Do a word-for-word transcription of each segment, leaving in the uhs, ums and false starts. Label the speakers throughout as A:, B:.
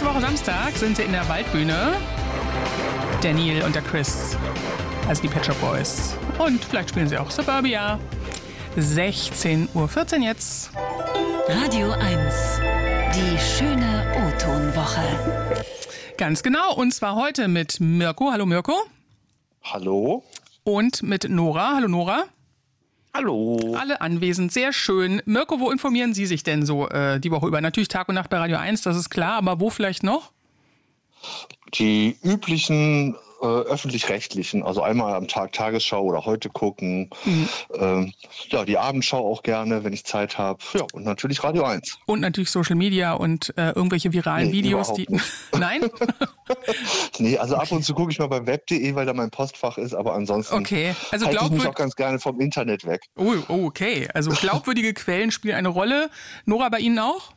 A: Mittwoch, Samstag sind sie in der Waldbühne. Der Neil und der Chris, also die Pet Shop Boys. Und vielleicht spielen sie auch Suburbia. sechzehn Uhr vierzehn jetzt.
B: Radio eins, die schöne O-Ton-Woche.
A: Ganz genau, und zwar heute mit Mirko. Hallo Mirko.
C: Hallo.
A: Und mit Nora. Hallo Nora.
C: Hallo.
A: Alle anwesend, sehr schön. Mirko, wo informieren Sie sich denn so äh, die Woche über? Natürlich Tag und Nacht bei Radio eins, das ist klar, aber wo vielleicht noch?
C: Die üblichen äh, öffentlich-rechtlichen, also einmal am Tag Tagesschau oder heute gucken. Mhm. Ähm, ja, die Abendschau auch gerne, wenn ich Zeit habe. Ja, und natürlich Radio eins.
A: Und natürlich Social Media und äh, irgendwelche viralen nee, Videos, die. Nein?
C: Nee, also ab und zu gucke ich mal beim web punkt de, weil da mein Postfach ist, aber ansonsten
A: okay. Also
C: halte ich mich
A: glaubwür-
C: auch ganz gerne vom Internet weg.
A: Oh, oh, okay. Also glaubwürdige Quellen spielen eine Rolle. Nora, bei Ihnen auch?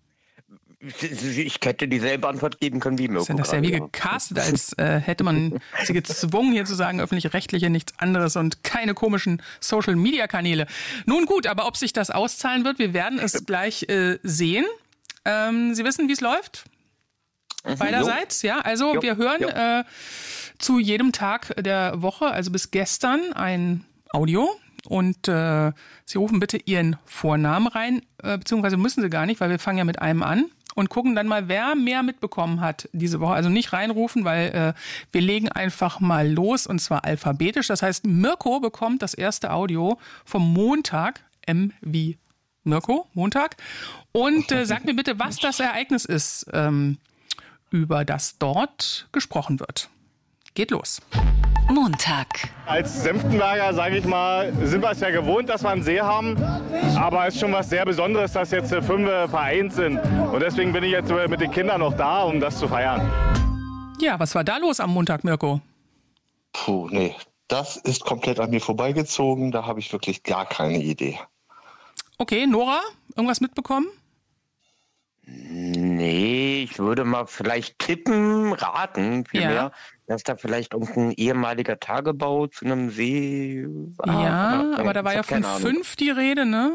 D: Ich hätte dieselbe Antwort geben können wie Mirko.
A: Das ist ja wie gecastet, als äh, hätte man sie gezwungen, hier zu sagen, öffentlich-rechtliche, nichts anderes und keine komischen Social-Media-Kanäle. Nun gut, aber ob sich das auszahlen wird, wir werden es gleich äh, sehen. Ähm, Sie wissen, wie es läuft? Mhm, Beiderseits, jo. ja. Also jo. wir hören äh, zu jedem Tag der Woche, also bis gestern, ein Audio. Und äh, Sie rufen bitte Ihren Vornamen rein, äh, beziehungsweise müssen Sie gar nicht, weil wir fangen ja mit einem an. Und gucken dann mal, wer mehr mitbekommen hat diese Woche. Also nicht reinrufen, weil äh, wir legen einfach mal los und zwar alphabetisch. Das heißt, Mirko bekommt das erste Audio vom Montag, M wie Mirko, Montag. Und äh, sag mir bitte, was das Ereignis ist, ähm, über das dort gesprochen wird. Geht los.
B: Montag.
E: Als Senftenberger, sage ich mal, sind wir es ja gewohnt, dass wir einen See haben. Aber es ist schon was sehr Besonderes, dass jetzt fünf vereint sind. Und deswegen bin ich jetzt mit den Kindern noch da, um das zu feiern.
A: Ja, was war da los am Montag, Mirko?
C: Puh, nee, das ist komplett an mir vorbeigezogen. Da habe ich wirklich gar keine Idee.
A: Okay, Nora, irgendwas mitbekommen?
D: Nee, ich würde mal vielleicht tippen, raten vielmehr, ja. dass da vielleicht irgendein ehemaliger Tagebau zu einem See war.
A: Ja,
D: aber,
A: aber da war ja von fünf die Rede, ne?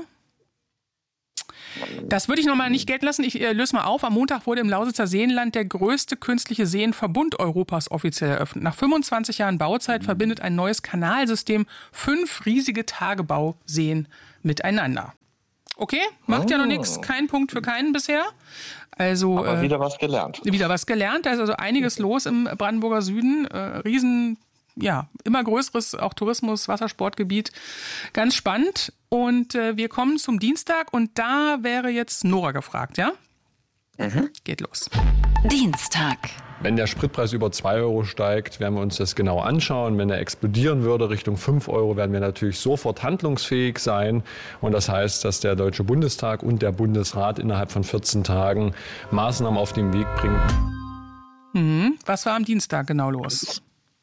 A: Das würde ich nochmal nicht gelten lassen. Ich äh, löse mal auf. Am Montag wurde im Lausitzer Seenland der größte künstliche Seenverbund Europas offiziell eröffnet. Nach fünfundzwanzig Jahren Bauzeit mhm. verbindet ein neues Kanalsystem fünf riesige Tagebauseen miteinander. Okay, macht oh. ja noch nichts. Kein Punkt für keinen bisher. Also,
C: Aber
A: äh,
C: wieder was gelernt.
A: Wieder was gelernt. Da ist also einiges los im Brandenburger Süden. Äh, riesen, ja, immer größeres auch Tourismus-, Wassersportgebiet. Ganz spannend. Und äh, wir kommen zum Dienstag und da wäre jetzt Nora gefragt, ja?
D: Mhm.
A: Geht los.
B: Dienstag.
F: Wenn der Spritpreis über zwei Euro steigt, werden wir uns das genau anschauen. Wenn er explodieren würde Richtung fünf Euro, werden wir natürlich sofort handlungsfähig sein. Und das heißt, dass der Deutsche Bundestag und der Bundesrat innerhalb von vierzehn Tagen Maßnahmen auf den Weg bringen.
A: Mhm. Was war am Dienstag genau los?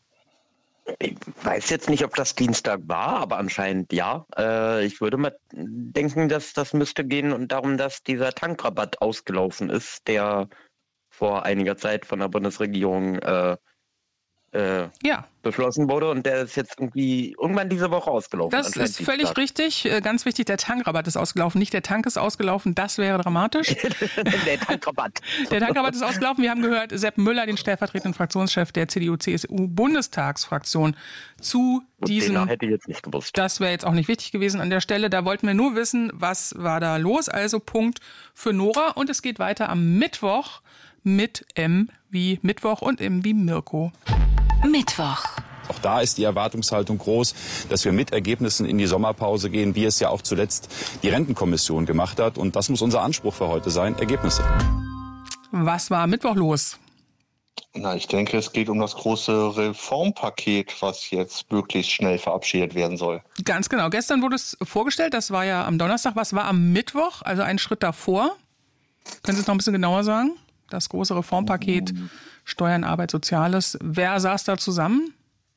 D: Ich weiß jetzt nicht, ob das Dienstag war, aber anscheinend ja. Äh, ich würde mal denken, dass das müsste gehen und darum, dass dieser Tankrabatt ausgelaufen ist, der vor einiger Zeit von der Bundesregierung äh, äh,
A: ja.
D: beschlossen wurde und der ist jetzt irgendwie irgendwann diese Woche ausgelaufen.
A: Das ist völlig Dienstag. richtig. Ganz wichtig, der Tankrabatt ist ausgelaufen, nicht der Tank ist ausgelaufen. Das wäre dramatisch.
D: Der Tankrabatt.
A: Der Tankrabatt ist ausgelaufen. Wir haben gehört, Sepp Müller, den stellvertretenden Fraktionschef der C D U C S U-Bundestagsfraktion, zu diesem...
D: Den hätte ich jetzt nicht gewusst.
A: Das wäre jetzt auch nicht wichtig gewesen an der Stelle. Da wollten wir nur wissen, was war da los. Also Punkt für Nora. Und es geht weiter am Mittwoch mit M wie Mittwoch und M wie Mirko.
B: Mittwoch.
G: Auch da ist die Erwartungshaltung groß, dass wir mit Ergebnissen in die Sommerpause gehen, wie es ja auch zuletzt die Rentenkommission gemacht hat. Und das muss unser Anspruch für heute sein, Ergebnisse.
A: Was war am Mittwoch los?
C: Na, ich denke, es geht um das große Reformpaket, was jetzt möglichst schnell verabschiedet werden soll.
A: Ganz genau. Gestern wurde es vorgestellt, das war ja am Donnerstag. Was war am Mittwoch, also einen Schritt davor? Können Sie es noch ein bisschen genauer sagen? Das große Reformpaket, Steuern, Arbeit, Soziales. Wer saß da zusammen?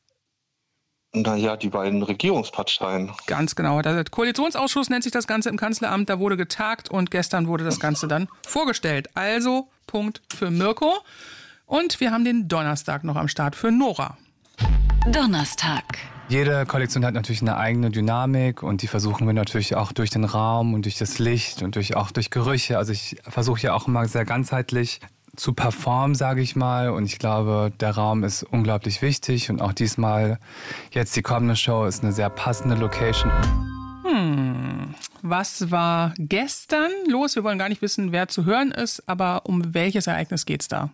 C: Naja, die beiden Regierungsparteien.
A: Ganz genau. Der Koalitionsausschuss nennt sich das Ganze im Kanzleramt. Da wurde getagt und gestern wurde das Ganze dann vorgestellt. Also Punkt für Mirko. Und wir haben den Donnerstag noch am Start für Nora.
B: Donnerstag.
H: Jede Kollektion hat natürlich eine eigene Dynamik und die versuchen wir natürlich auch durch den Raum und durch das Licht und durch, auch durch Gerüche. Also ich versuche ja auch immer sehr ganzheitlich zu performen, sage ich mal. Und ich glaube, der Raum ist unglaublich wichtig. Und auch diesmal, jetzt die kommende Show, ist eine sehr passende Location.
A: Hm. Was war gestern los? Wir wollen gar nicht wissen, wer zu hören ist, aber um welches Ereignis geht's da?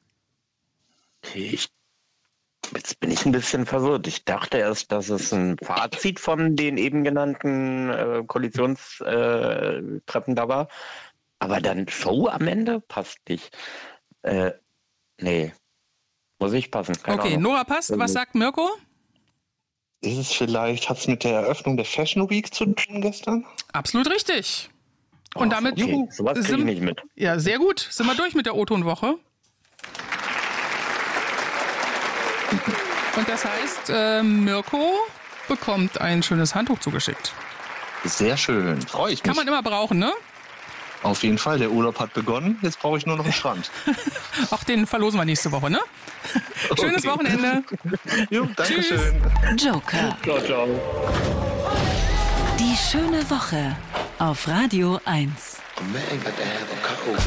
D: Ich, jetzt bin ich ein bisschen verwirrt. Ich dachte erst, dass es ein Fazit von den eben genannten äh, Koalitionstreffen da war. Aber dann Show am Ende passt nicht. Äh, nee, muss ich passen. Keine
A: Okay,
D: Ahnung.
A: Nora passt. Was sagt Mirko?
C: Ist es vielleicht, hat es mit der Eröffnung der Fashion Week zu tun gestern?
A: Absolut richtig. Und
D: Ach,
A: damit
D: okay. Sowas krieg ich
A: sind,
D: nicht mit.
A: Ja, sehr gut. Sind wir durch mit der O-Ton-Woche. Und das heißt, äh, Mirko bekommt ein schönes Handtuch zugeschickt.
C: Sehr schön, freue ich mich.
A: Kann man immer brauchen, ne?
C: Auf jeden Fall, der Urlaub hat begonnen, jetzt brauche ich nur noch einen Strand.
A: Auch den verlosen wir nächste Woche, ne? Schönes
C: Okay.
A: Wochenende.
C: Jo, danke
A: Tschüss.
C: schön.
B: Joker.
D: Ciao, ciao.
B: Die schöne Woche auf Radio eins.